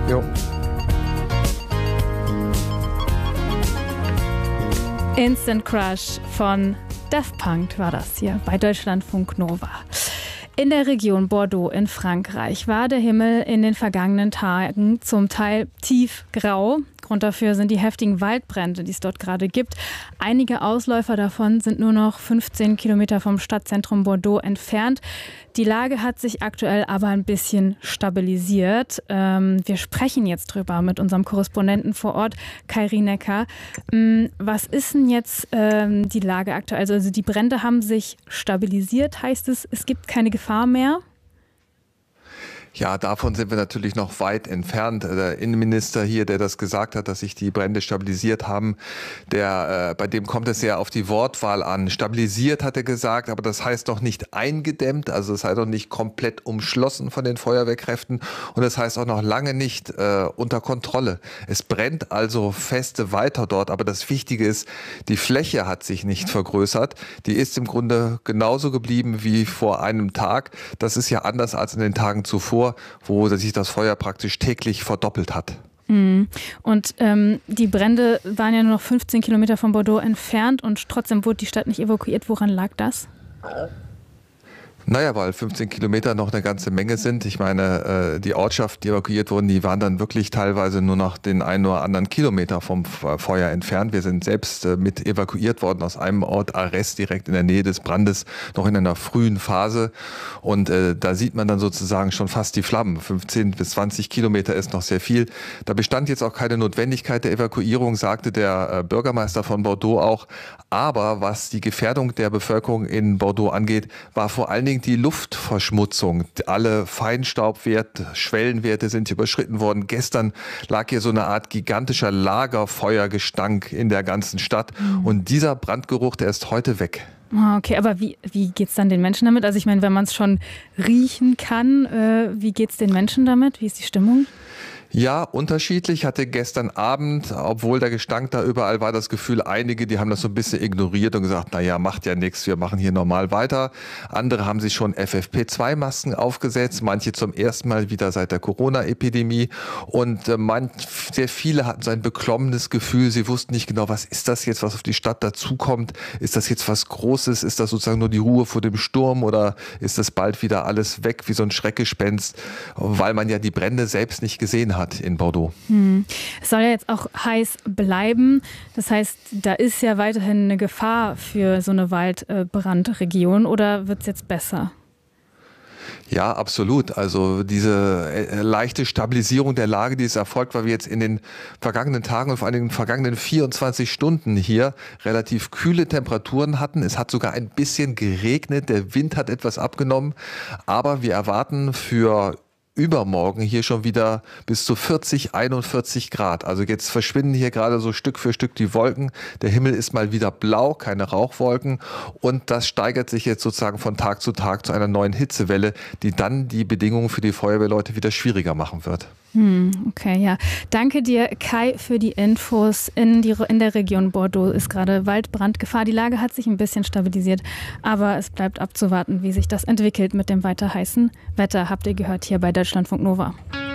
Jo. Instant Crush von Daft Punk war das hier bei Deutschlandfunk Nova. In der Region Bordeaux in Frankreich war der Himmel in den vergangenen Tagen zum Teil tiefgrau. Grund dafür sind die heftigen Waldbrände, die es dort gerade gibt. Einige Ausläufer davon sind nur noch 15 Kilometer vom Stadtzentrum Bordeaux entfernt. Die Lage hat sich aktuell aber ein bisschen stabilisiert. Wir sprechen jetzt drüber mit unserem Korrespondenten vor Ort, Kai Rinecker. Was ist denn jetzt die Lage aktuell? Also die Brände haben sich stabilisiert, heißt es, es gibt keine Gefahr mehr? Ja, davon sind wir natürlich noch weit entfernt. Der Innenminister hier, der das gesagt hat, dass sich die Brände stabilisiert haben, bei dem kommt es ja auf die Wortwahl an. Stabilisiert hat er gesagt, aber das heißt doch nicht eingedämmt, also es heißt doch nicht komplett umschlossen von den Feuerwehrkräften und das heißt auch noch lange nicht unter Kontrolle. Es brennt also feste weiter dort, aber das Wichtige ist, die Fläche hat sich nicht vergrößert. Die ist im Grunde genauso geblieben wie vor einem Tag. Das ist ja anders als in den Tagen zuvor, wo sich das Feuer praktisch täglich verdoppelt hat. Und die Brände waren ja nur noch 15 Kilometer von Bordeaux entfernt und trotzdem wurde die Stadt nicht evakuiert. Woran lag das? Naja, weil 15 Kilometer noch eine ganze Menge sind. Ich meine, die Ortschaften, die evakuiert wurden, die waren dann wirklich teilweise nur noch den einen oder anderen Kilometer vom Feuer entfernt. Wir sind selbst mit evakuiert worden aus einem Ort, Arès, direkt in der Nähe des Brandes, noch in einer frühen Phase. Und da sieht man dann sozusagen schon fast die Flammen. 15 bis 20 Kilometer ist noch sehr viel. Da bestand jetzt auch keine Notwendigkeit der Evakuierung, sagte der Bürgermeister von Bordeaux auch. Aber was die Gefährdung der Bevölkerung in Bordeaux angeht, war vor allen Dingen die Luftverschmutzung. Alle Feinstaubwerte, Schwellenwerte sind überschritten worden. Gestern lag hier so eine Art gigantischer Lagerfeuergestank in der ganzen Stadt. Und dieser Brandgeruch, der ist heute weg. Okay, aber wie geht's dann den Menschen damit? Also ich meine, wenn man es schon riechen kann, wie geht's den Menschen damit? Wie ist die Stimmung? Ja, unterschiedlich. Hatte gestern Abend, obwohl der Gestank da überall war, das Gefühl, einige, die haben das so ein bisschen ignoriert und gesagt, naja, macht ja nichts, wir machen hier normal weiter. Andere haben sich schon FFP2-Masken aufgesetzt, manche zum ersten Mal wieder seit der Corona-Epidemie. Und sehr viele hatten so ein beklommenes Gefühl, sie wussten nicht genau, was ist das jetzt, was auf die Stadt dazukommt? Ist das jetzt was Großes? Ist das sozusagen nur die Ruhe vor dem Sturm oder ist das bald wieder alles weg wie so ein Schreckgespenst? Weil man ja die Brände selbst nicht gesehen hat in Bordeaux. Es soll ja jetzt auch heiß bleiben. Das heißt, da ist ja weiterhin eine Gefahr für so eine Waldbrandregion oder wird es jetzt besser? Ja, absolut. Also diese leichte Stabilisierung der Lage, die ist erfolgt, weil wir jetzt in den vergangenen Tagen und vor allem in den vergangenen 24 Stunden hier relativ kühle Temperaturen hatten. Es hat sogar ein bisschen geregnet, der Wind hat etwas abgenommen, aber wir erwarten für übermorgen hier schon wieder bis zu 40, 41 Grad. Also jetzt verschwinden hier gerade so Stück für Stück die Wolken. Der Himmel ist mal wieder blau, keine Rauchwolken. Und das steigert sich jetzt sozusagen von Tag zu Tag zu einer neuen Hitzewelle, die dann die Bedingungen für die Feuerwehrleute wieder schwieriger machen wird. Okay, ja. Danke dir, Kai, für die Infos. In der Region Bordeaux ist gerade Waldbrandgefahr. Die Lage hat sich ein bisschen stabilisiert, aber es bleibt abzuwarten, wie sich das entwickelt mit dem weiter heißen Wetter. Habt ihr gehört hier bei Deutschlandfunk Nova.